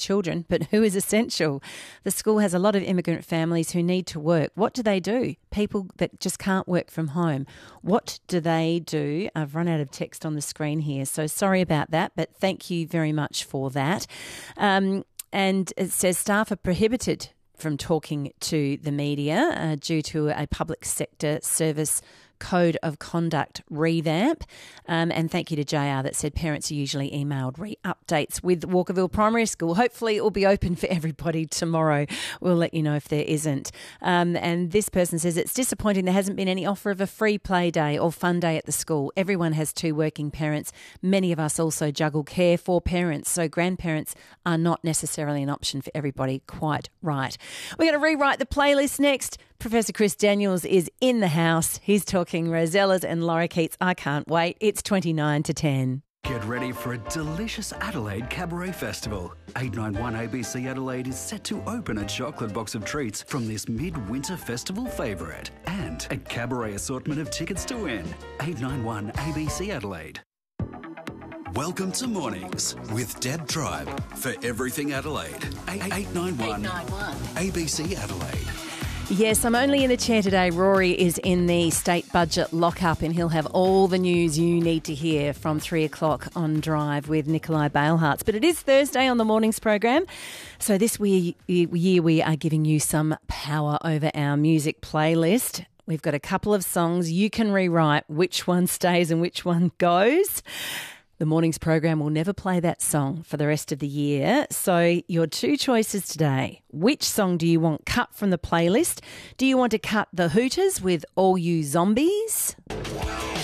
children, but who is essential? The school has a lot of immigrant families who need to work. What do? People that just can't work from home. What do they do? I've run out of text on the screen here, so sorry about that, but thank you very much for that. And it says staff are prohibited from talking to the media due to a public sector service code of conduct revamp. And thank you to JR that said parents are usually emailed re-updates with Walkerville Primary School. Hopefully it will be open for everybody tomorrow. We'll let you know if there isn't. And this person says it's disappointing there hasn't been any offer of a free play day or fun day at the school. Everyone has 2 working parents. Many of us also juggle care for parents, so grandparents are not necessarily an option for everybody. Quite right. We're going to rewrite the playlist next. Professor Chris Daniels is in the house. He's talking Rosellas and lorikeets. I can't wait. It's 29 to 10. Get ready for a delicious Adelaide Cabaret Festival. 891 ABC Adelaide is set to open a chocolate box of treats from this mid-winter festival favourite and a cabaret assortment of tickets to win. 891 ABC Adelaide. Welcome to Mornings with Deb Tribe for everything Adelaide. 891 ABC Adelaide. Yes, I'm only in the chair today. Rory is in the state budget lockup and he'll have all the news you need to hear from 3 o'clock on Drive with Nikolai Balehartz. But it is Thursday on the Mornings program. So this year we are giving you some power over our music playlist. We've got a couple of songs. You can rewrite which one stays and which one goes. The Mornings program will never play that song for the rest of the year. So your 2 choices today. Which song do you want cut from the playlist? Do you want to cut The Hooters with All You Zombies?